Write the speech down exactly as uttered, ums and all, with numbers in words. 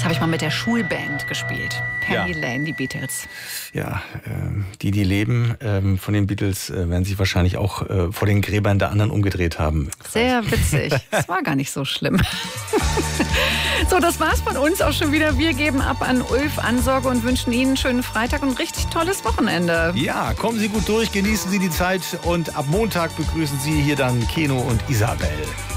habe ich mal mit der Schulband gespielt. Penny Ja. Lane, die Beatles. Ja, ähm, die, die leben ähm, von den Beatles, äh, werden sich wahrscheinlich auch äh, vor den Gräbern der anderen umgedreht haben. Sehr witzig. Es war gar nicht so schlimm. So, das war's von uns auch schon wieder. Wir geben ab an Ulf Ansorge und wünschen Ihnen einen schönen Freitag und ein richtig tolles Wochenende. Ja, kommen Sie gut durch, genießen Sie die Zeit und ab Montag begrüßen Sie hier dann Keno und Isabel.